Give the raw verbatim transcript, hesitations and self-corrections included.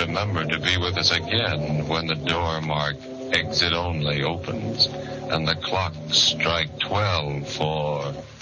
remember to be with us again when the door marked exit only opens and the clock strike twelve for